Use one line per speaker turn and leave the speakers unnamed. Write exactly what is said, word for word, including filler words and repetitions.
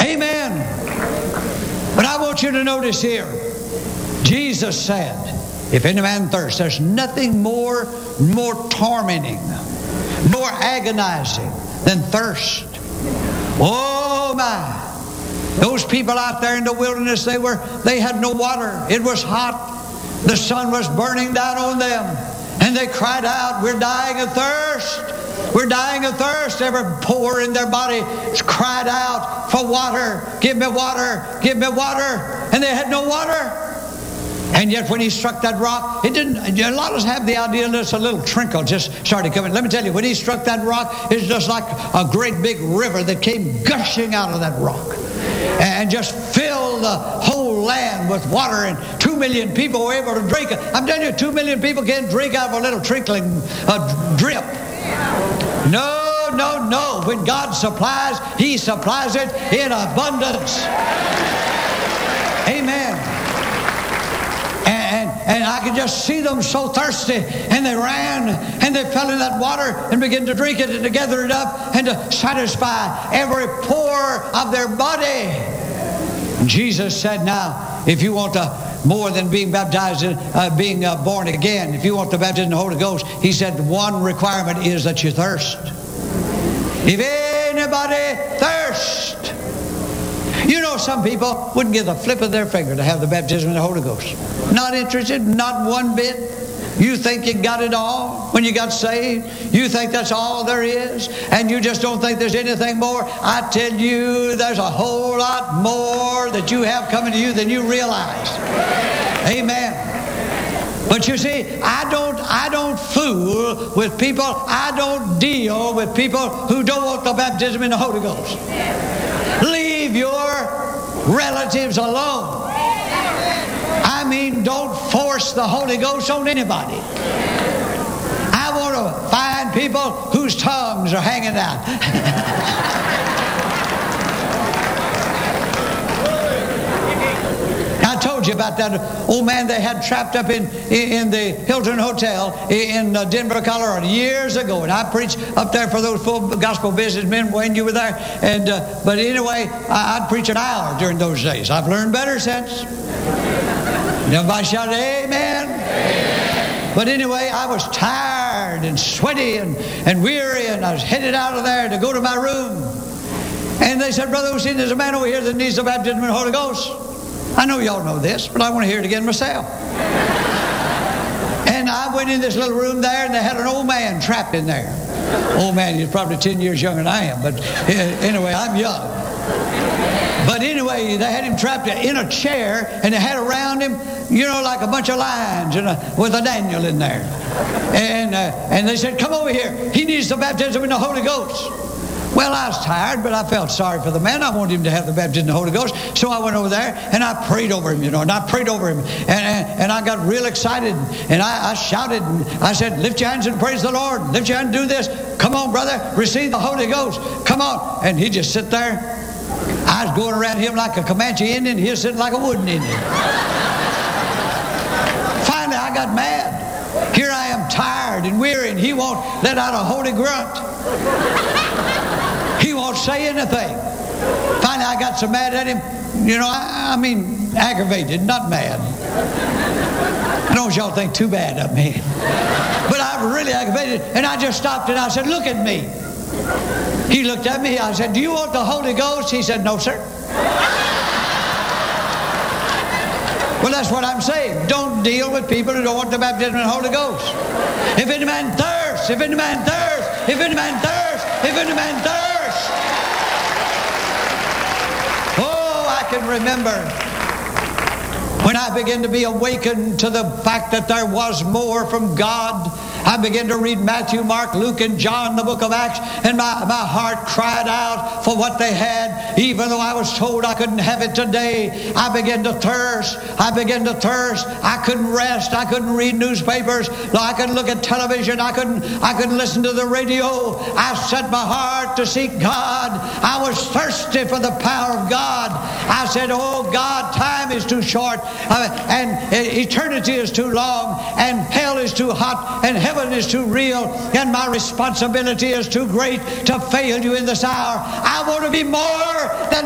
Amen. But I want you to notice here, Jesus said, if any man thirst, there's nothing more, more tormenting, more agonizing than thirst. Oh my. Those people out there in the wilderness, they were they had no water. It was hot. The sun was burning down on them. And they cried out, we're dying of thirst. We're dying of thirst. Every pore in their body cried out for water. Give me water. Give me water. And they had no water. And yet when he struck that rock, it didn't, a lot of us have the idea that it's a little trickle just started coming. Let me tell you, when he struck that rock, it's just like a great big river that came gushing out of that rock and just filled the whole land with water, and two million people were able to drink it. I'm telling you, two million people can't drink out of a little trickling uh, drip. No, no, no. When God supplies, he supplies it in abundance. Amen. And, and I could just see them so thirsty, and they ran and they fell in that water and began to drink it and to gather it up and to satisfy every pore of their body. And Jesus said, now, if you want to, more than being baptized, uh, being uh, born again, if you want the baptism in the Holy Ghost, he said one requirement is that you thirst. If anybody thirst, you know, some people wouldn't give the flip of their finger to have the baptism in the Holy Ghost. Not interested, not one bit. You think you got it all when you got saved. You think that's all there is, and you just don't think there's anything more. I tell you, there's a whole lot more that you have coming to you than you realize. Amen. But you see, I don't I don't fool with people. I don't deal with people who don't want the baptism in the Holy Ghost. Leave your relatives alone. I mean, don't force the Holy Ghost on anybody. I want to find people whose tongues are hanging out. I told you about that old man they had trapped up in, in the Hilton Hotel in Denver, Colorado years ago. And I preached up there for those full gospel businessmen when you were there. And uh, But anyway, I, I'd preach an hour during those days. I've learned better since. Everybody shout amen. Amen. But anyway, I was tired and sweaty and, and weary, and I was headed out of there to go to my room. And they said, Brother Osteen, there's a man over here that needs the baptism in the Holy Ghost. I know y'all know this, but I want to hear it again myself. And I went in this little room there, and they had an old man trapped in there. Old man, he's probably ten years younger than I am, but anyway, I'm young. But anyway, they had him trapped in a chair, and they had around him, you know, like a bunch of lions and a, with a Daniel in there. And, uh, and they said, come over here. He needs the baptism in the Holy Ghost. Well, I was tired, but I felt sorry for the man. I wanted him to have the baptism in the Holy Ghost. So I went over there, and I prayed over him, you know, and I prayed over him. And, and, and I got real excited, and I, I shouted, and I said, lift your hands and praise the Lord. Lift your hand and do this. Come on, brother, receive the Holy Ghost. Come on. And he just sit there. I was going around him like a Comanche Indian. He was sitting like a wooden Indian. Finally, I got mad. Here I am tired and weary, and he won't let out a holy grunt. He won't say anything. Finally, I got so mad at him. You know, I, I mean, aggravated, not mad. I don't want y'all think too bad of me. But I was really aggravated, and I just stopped and I said, look at me. He looked at me. I said, do you want the Holy Ghost? He said, no, sir. Well, that's what I'm saying. Don't deal with people who don't want the baptism in the Holy Ghost. If any man thirsts, if any man thirsts, if any man thirsts, if any man thirsts. Oh, I can remember when I began to be awakened to the fact that there was more from God. I began to read Matthew, Mark, Luke, and John, the book of Acts, and my, my heart cried out for what they had. Even though I was told I couldn't have it today, I began to thirst. I began to thirst. I couldn't rest. I couldn't read newspapers. No, I couldn't look at television. I couldn't, I couldn't listen to the radio. I set my heart to seek God. I was thirsty for the power of God. I said, oh God, time is too short, uh, and eternity is too long, and hell is too hot, and heaven is too real, and my responsibility is too great to fail you in this hour. I want to be more than